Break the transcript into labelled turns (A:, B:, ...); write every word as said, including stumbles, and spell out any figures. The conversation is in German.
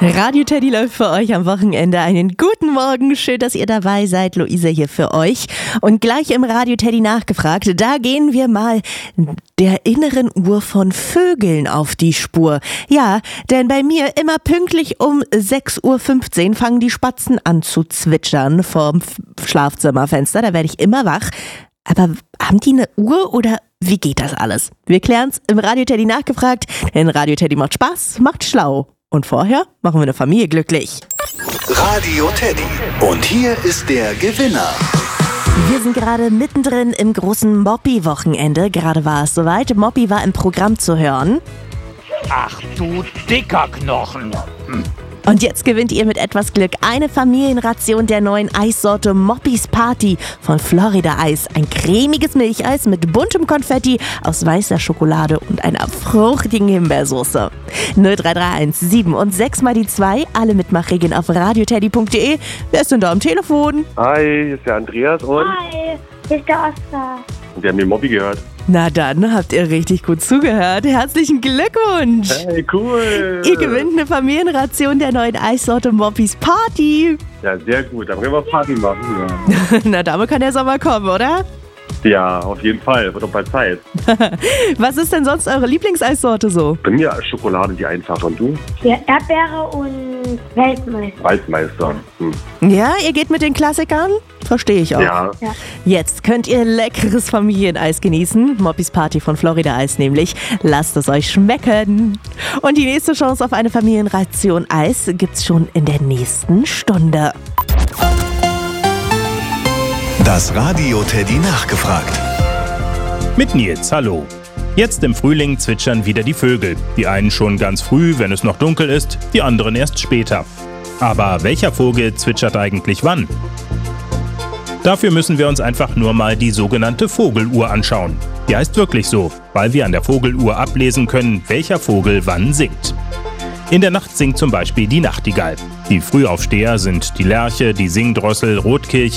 A: Radio Teddy läuft für euch am Wochenende. Einen guten Morgen. Schön, dass ihr dabei seid. Luisa hier für euch. Und gleich im Radio Teddy nachgefragt, da gehen wir mal der inneren Uhr von Vögeln auf die Spur. Ja, denn bei mir immer pünktlich um sechs Uhr fünfzehn fangen die Spatzen an zu zwitschern vorm Schlafzimmerfenster. Da werde ich immer wach. Aber haben die eine Uhr oder wie geht das alles? Wir klären's im Radio Teddy nachgefragt, denn Radio Teddy macht Spaß, macht schlau. Und vorher machen wir eine Familie glücklich.
B: Radio Teddy. Und hier ist der Gewinner.
A: Wir sind gerade mittendrin im großen Moppi-Wochenende. Gerade war es soweit. Moppi war im Programm zu hören.
C: Ach du dicker Knochen. Hm.
A: Und jetzt gewinnt ihr mit etwas Glück eine Familienration der neuen Eissorte Moppis Party von Florida Eis. Ein cremiges Milcheis mit buntem Konfetti aus weißer Schokolade und einer fruchtigen Himbeersoße. null drei drei eins sieben und sechs mal die zwei, alle Mitmachregeln auf radioteddy punkt de. Wer ist denn da am Telefon?
D: Hi, hier ist der Andreas und...
E: Hi, hier ist der Oskar.
D: Und wir haben den Moppi gehört.
A: Na dann habt ihr richtig gut zugehört. Herzlichen Glückwunsch!
D: Hey, cool!
A: Ihr gewinnt eine Familienration der neuen Eissorte Moppis Party.
D: Ja, sehr gut. Dann können wir Party machen. Ja,
A: Na, damit kann der Sommer kommen, oder?
D: ja auf jeden Fall. Wird doch bald Zeit.
A: Was ist denn sonst eure Lieblingseissorte so?
D: Bei mir Schokolade, die einfache. Und du?
E: Ja, Erdbeere und Weltmeister.
D: Waldmeister. Hm.
A: Ja, ihr geht mit den Klassikern? Verstehe ich auch.
D: Ja.
E: Ja.
A: Jetzt könnt ihr leckeres Familieneis genießen. Moppis Party von Florida Eis nämlich. Lasst es euch schmecken. Und die nächste Chance auf eine Familienration Eis gibt's schon in der nächsten Stunde.
B: Das Radio Teddy nachgefragt.
F: Mit Nils, hallo. Jetzt im Frühling zwitschern wieder die Vögel. Die einen schon ganz früh, wenn es noch dunkel ist, die anderen erst später. Aber welcher Vogel zwitschert eigentlich wann? Dafür müssen wir uns einfach nur mal die sogenannte Vogeluhr anschauen. Die heißt wirklich so, weil wir an der Vogeluhr ablesen können, welcher Vogel wann singt. In der Nacht singt zum Beispiel die Nachtigall. Die Frühaufsteher sind die Lerche, die Singdrossel, Rotkehlchen,